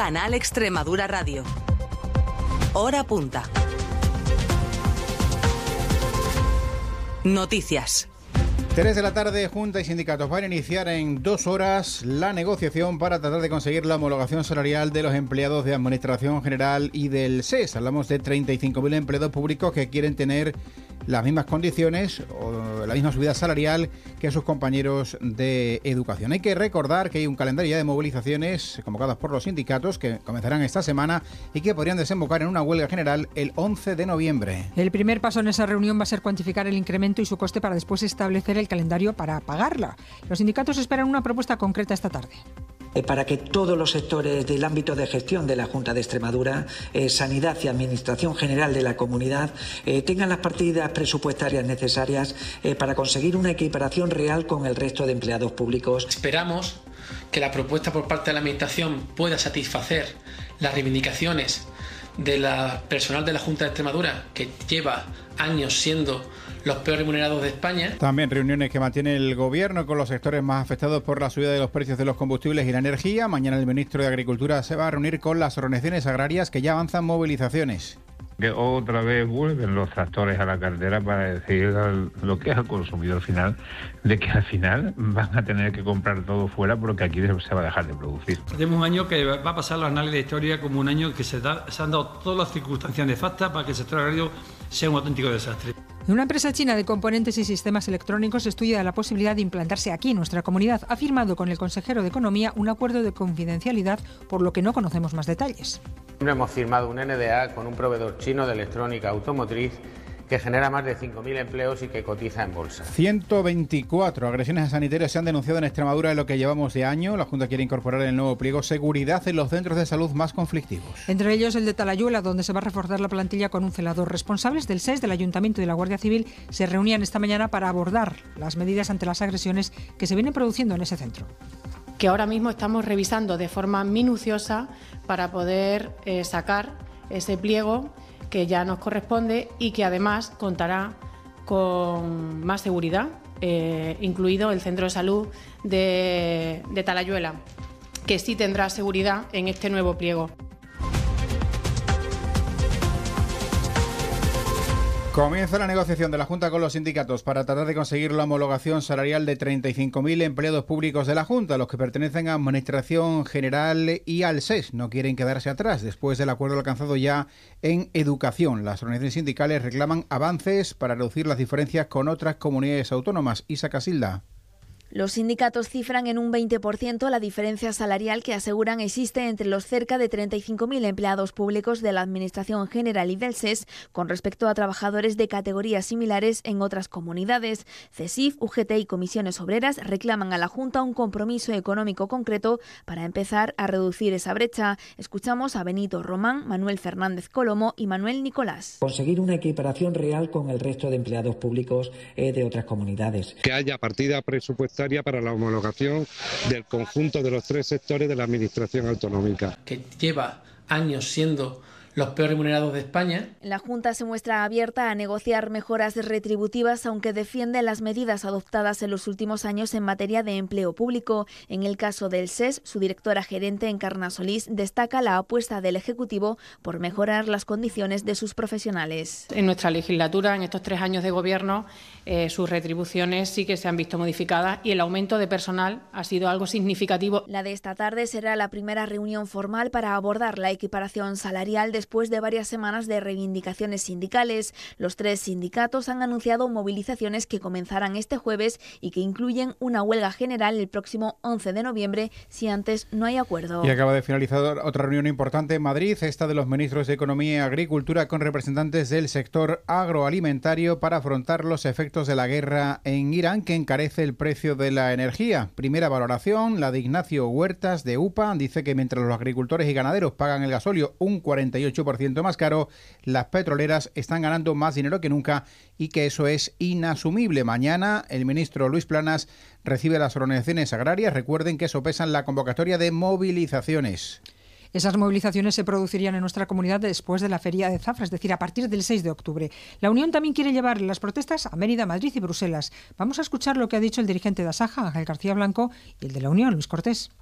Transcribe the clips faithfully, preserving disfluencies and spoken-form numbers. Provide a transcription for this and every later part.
Canal Extremadura Radio. Hora punta. Noticias. tres de la tarde, Junta y sindicatos van a iniciar en dos horas la negociación para tratar de conseguir la homologación salarial de los empleados de Administración General y del S E S. Hablamos de treinta y cinco mil empleados públicos que quieren tener las mismas condiciones o la misma subida salarial que sus compañeros de educación. Hay que recordar que hay un calendario ya de movilizaciones convocadas por los sindicatos que comenzarán esta semana y que podrían desembocar en una huelga general el once de noviembre. El primer paso en esa reunión va a ser cuantificar el incremento y su coste para después establecer el calendario para pagarla. Los sindicatos esperan una propuesta concreta esta tarde. Para que todos los sectores del ámbito de gestión de la Junta de Extremadura, eh, Sanidad y Administración General de la Comunidad, eh, tengan las partidas presupuestarias necesarias eh, para conseguir una equiparación real con el resto de empleados públicos. Esperamos que la propuesta por parte de la Administración pueda satisfacer las reivindicaciones de la personal de la Junta de Extremadura, que lleva años siendo los peor remunerados de España. También reuniones que mantiene el Gobierno con los sectores más afectados por la subida de los precios de los combustibles y la energía. Mañana el ministro de Agricultura se va a reunir con las organizaciones agrarias que ya avanzan movilizaciones. Que otra vez vuelven los tractores a la cartera para decir lo que es al consumidor final, de que al final van a tener que comprar todo fuera porque aquí se va a dejar de producir. Tenemos un año que va a pasar los anales de historia como un año que se, da, se han dado todas las circunstancias nefastas para que el sector agrario sea un auténtico desastre. Una empresa china de componentes y sistemas electrónicos estudia la posibilidad de implantarse aquí en nuestra comunidad. Ha firmado con el consejero de Economía un acuerdo de confidencialidad, por lo que no conocemos más detalles. Hemos firmado un N D A con un proveedor chino de electrónica automotriz que genera más de cinco mil empleos y que cotiza en bolsa. ciento veinticuatro agresiones a sanitarios se han denunciado en Extremadura en lo que llevamos de año. La Junta quiere incorporar en el nuevo pliego seguridad en los centros de salud más conflictivos. Entre ellos el de Talayuela, donde se va a reforzar la plantilla con un celador. Responsables del S E S, del Ayuntamiento y de la Guardia Civil se reunían esta mañana para abordar las medidas ante las agresiones que se vienen produciendo en ese centro. Que ahora mismo estamos revisando de forma minuciosa para poder eh, sacar ese pliego que ya nos corresponde y que además contará con más seguridad, eh, incluido el centro de salud de, de Talayuela, que sí tendrá seguridad en este nuevo pliego. Comienza la negociación de la Junta con los sindicatos para tratar de conseguir la homologación salarial de treinta y cinco mil empleados públicos de la Junta, los que pertenecen a Administración General y al S E S. No quieren quedarse atrás después del acuerdo alcanzado ya en educación. Las organizaciones sindicales reclaman avances para reducir las diferencias con otras comunidades autónomas. Isa Casilda. Los sindicatos cifran en un veinte por ciento la diferencia salarial que aseguran existe entre los cerca de treinta y cinco mil empleados públicos de la Administración General y del S E S con respecto a trabajadores de categorías similares en otras comunidades. CESIF, U G T y comisiones obreras reclaman a la Junta un compromiso económico concreto para empezar a reducir esa brecha. Escuchamos a Benito Román, Manuel Fernández Colomo y Manuel Nicolás. Conseguir una equiparación real con el resto de empleados públicos eh, de otras comunidades. Que haya partida presupuestaria para la homologación del conjunto de los tres sectores de la Administración autonómica. Que lleva años siendo los peor remunerados de España. La Junta se muestra abierta a negociar mejoras retributivas, aunque defiende las medidas adoptadas en los últimos años en materia de empleo público. En el caso del S E S, su directora gerente, Encarna Solís, destaca la apuesta del Ejecutivo por mejorar las condiciones de sus profesionales. En nuestra legislatura, en estos tres años de gobierno, eh, sus retribuciones sí que se han visto modificadas y el aumento de personal ha sido algo significativo. La de esta tarde será la primera reunión formal para abordar la equiparación salarial de después de varias semanas de reivindicaciones sindicales. Los tres sindicatos han anunciado movilizaciones que comenzarán este jueves y que incluyen una huelga general el próximo once de noviembre si antes no hay acuerdo. Y acaba de finalizar otra reunión importante en Madrid, esta de los ministros de Economía y Agricultura con representantes del sector agroalimentario para afrontar los efectos de la guerra en Irán que encarece el precio de la energía. Primera valoración, la de Ignacio Huertas de U P A, dice que mientras los agricultores y ganaderos pagan el gasóleo un cuarenta y ocho por ciento más caro, las petroleras están ganando más dinero que nunca y que eso es inasumible. Mañana el ministro Luis Planas recibe a las organizaciones agrarias. Recuerden que sopesan la convocatoria de movilizaciones. Esas movilizaciones se producirían en nuestra comunidad después de la Feria de Zafra, es decir, a partir del seis de octubre. La Unión también quiere llevar las protestas a Mérida, Madrid y Bruselas. Vamos a escuchar lo que ha dicho el dirigente de Asaja, Ángel García Blanco, y el de la Unión, Luis Cortés.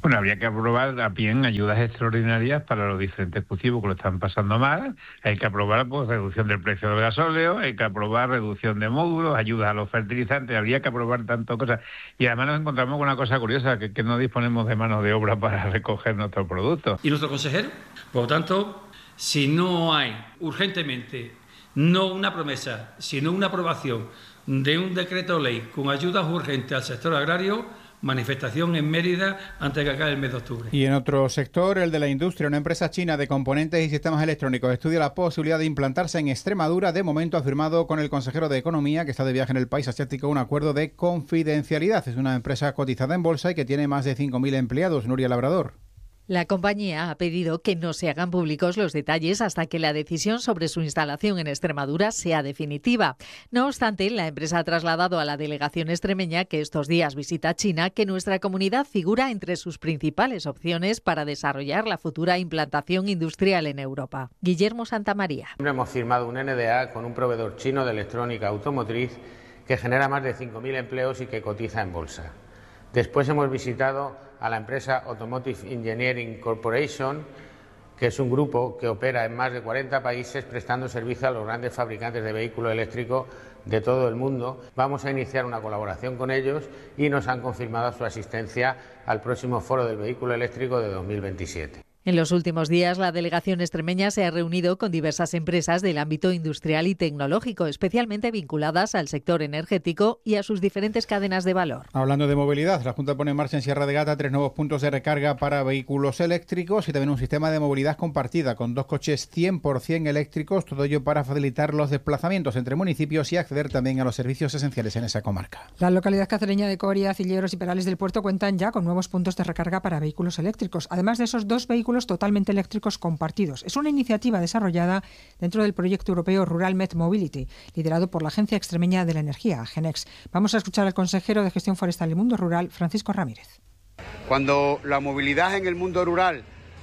Bueno, habría que aprobar también ayudas extraordinarias para los diferentes cultivos que lo están pasando mal. Hay que aprobar pues reducción del precio del gasóleo, hay que aprobar reducción de módulos, ayudas a los fertilizantes, habría que aprobar tantas cosas. Y además nos encontramos con una cosa curiosa, que, que no disponemos de mano de obra para recoger nuestros productos. ¿Y nuestro consejero? Por lo tanto, si no hay urgentemente, no una promesa, sino una aprobación de un decreto ley con ayudas urgentes al sector agrario, manifestación en Mérida antes de que acabe el mes de octubre. Y en otro sector, el de la industria, una empresa china de componentes y sistemas electrónicos estudia la posibilidad de implantarse en Extremadura. De momento ha firmado con el consejero de Economía, que está de viaje en el país asiático, un acuerdo de confidencialidad. Es una empresa cotizada en bolsa y que tiene más de cinco mil empleados. Nuria Labrador. La compañía ha pedido que no se hagan públicos los detalles hasta que la decisión sobre su instalación en Extremadura sea definitiva. No obstante, la empresa ha trasladado a la delegación extremeña que estos días visita China que nuestra comunidad figura entre sus principales opciones para desarrollar la futura implantación industrial en Europa. Guillermo Santamaría. Hemos firmado un N D A con un proveedor chino de electrónica automotriz que genera más de cinco mil empleos y que cotiza en bolsa. Después hemos visitado a la empresa Automotive Engineering Corporation, que es un grupo que opera en más de cuarenta países prestando servicio a los grandes fabricantes de vehículos eléctricos de todo el mundo. Vamos a iniciar una colaboración con ellos y nos han confirmado su asistencia al próximo Foro del Vehículo Eléctrico de dos mil veintisiete. En los últimos días, la delegación extremeña se ha reunido con diversas empresas del ámbito industrial y tecnológico, especialmente vinculadas al sector energético y a sus diferentes cadenas de valor. Hablando de movilidad, la Junta pone en marcha en Sierra de Gata tres nuevos puntos de recarga para vehículos eléctricos y también un sistema de movilidad compartida con dos coches cien por ciento eléctricos, todo ello para facilitar los desplazamientos entre municipios y acceder también a los servicios esenciales en esa comarca. La localidad cacereña de Coria, Cilleros y Perales del Puerto cuentan ya con nuevos puntos de recarga para vehículos eléctricos, además de esos dos vehículos totalmente eléctricos compartidos. Es una iniciativa desarrollada dentro del proyecto europeo Rural Met Mobility, liderado por la Agencia Extremeña de la Energía, Genex. Vamos a escuchar al consejero de Gestión Forestal y Mundo Rural, Francisco Ramírez. Cuando la movilidad en el mundo rural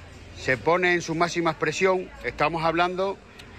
se pone en su máxima expresión, estamos hablando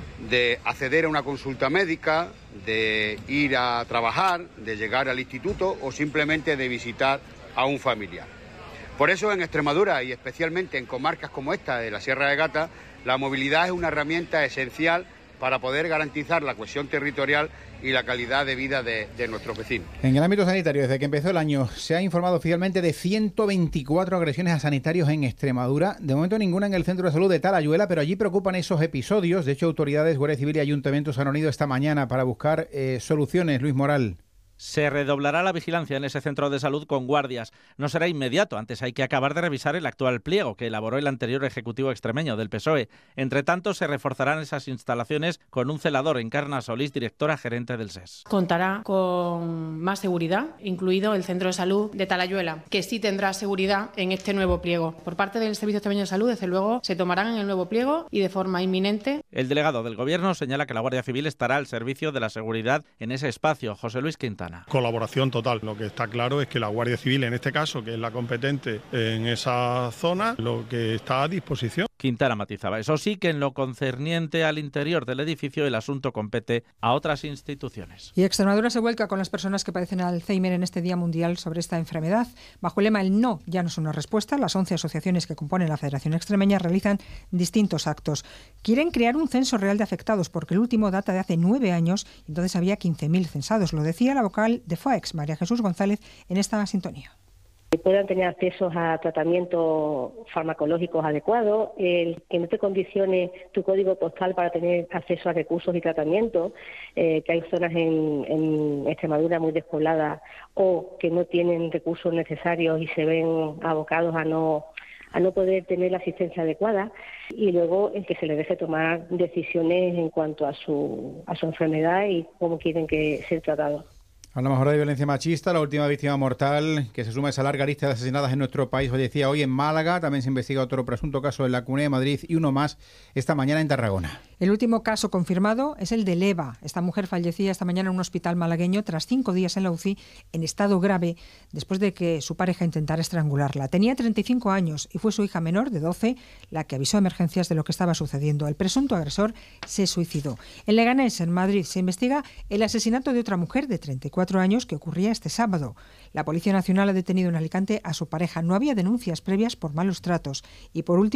de acceder a una consulta médica, de ir a trabajar, de llegar al instituto o simplemente de visitar a un familiar. Por eso en Extremadura y especialmente en comarcas como esta de la Sierra de Gata, la movilidad es una herramienta esencial para poder garantizar la cohesión territorial y la calidad de vida de, de nuestros vecinos. En el ámbito sanitario, desde que empezó el año, se ha informado oficialmente de ciento veinticuatro agresiones a sanitarios en Extremadura. De momento ninguna en el Centro de Salud de Talayuela, pero allí preocupan esos episodios. De hecho, autoridades, Guardia Civil y ayuntamientos han unido esta mañana para buscar eh, soluciones. Luis Moral. Se redoblará la vigilancia en ese centro de salud con guardias. No será inmediato, antes hay que acabar de revisar el actual pliego que elaboró el anterior Ejecutivo extremeño del P S O E. Entre tanto, se reforzarán esas instalaciones con un celador, Encarna Solís, directora gerente del S E S. Contará con más seguridad, incluido el centro de salud de Talayuela, que sí tendrá seguridad en este nuevo pliego. Por parte del Servicio Extremeño de Salud, desde luego, se tomarán en el nuevo pliego y de forma inminente. El delegado del Gobierno señala que la Guardia Civil estará al servicio de la seguridad en ese espacio. José Luis Quintana. Colaboración total. Lo que está claro es que la Guardia Civil, en este caso, que es la competente en esa zona, lo que está a disposición. Quintana matizaba, eso sí, que en lo concerniente al interior del edificio el asunto compete a otras instituciones. Y Extremadura se vuelca con las personas que padecen Alzheimer en este Día Mundial sobre esta enfermedad. Bajo el lema El no ya no es una respuesta, las once asociaciones que componen la Federación Extremeña realizan distintos actos. Quieren crear un censo real de afectados porque el último data de hace nueve años, entonces había quince mil censados. Lo decía la vocal de FOEX, María Jesús González, en esta sintonía. Que puedan tener acceso a tratamientos farmacológicos adecuados, el que no te condicione tu código postal para tener acceso a recursos y tratamientos, eh, que hay zonas en, en Extremadura muy despobladas o que no tienen recursos necesarios y se ven abocados a no a no poder tener la asistencia adecuada, y luego el que se les deje tomar decisiones en cuanto a su a su enfermedad y cómo quieren que sea tratado. Hablamos ahora de violencia machista. La última víctima mortal que se suma a esa larga lista de asesinadas en nuestro país fallecía hoy en Málaga. También se investiga otro presunto caso en la Comunidad de Madrid y uno más esta mañana en Tarragona. El último caso confirmado es el de Leva. Esta mujer fallecía esta mañana en un hospital malagueño tras cinco días en la U C I en estado grave después de que su pareja intentara estrangularla. Tenía treinta y cinco años y fue su hija menor de doce la que avisó a emergencias de lo que estaba sucediendo. El presunto agresor se suicidó. En Leganés, en Madrid, se investiga el asesinato de otra mujer de treinta y cuatro veinticuatro años que ocurría este sábado. La Policía Nacional ha detenido en Alicante a su pareja. No había denuncias previas por malos tratos. Y por último,